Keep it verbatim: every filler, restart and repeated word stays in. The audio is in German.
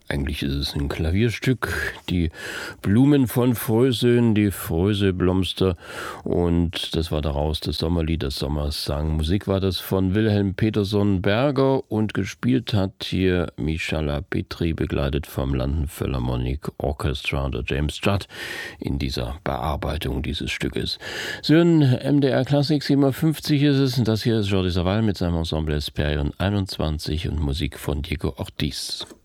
Eigentlich ist es ein Klavierstück, die Blumen von Frösön, die Fröseblomster, und das war daraus das Sommerlied, das Sommersang. Musik war das von Wilhelm Peterson Berger und gespielt hat hier Michala Petri, begleitet vom London Philharmonic Orchestra unter James Judd in dieser Bearbeitung dieses Stückes. Sie hören M D R Klassik, sieben Uhr fünfzig ist es, und das hier ist Jordi Savall mit seinem Ensemble Esperion einundzwanzig und Musik von Diego Ortiz.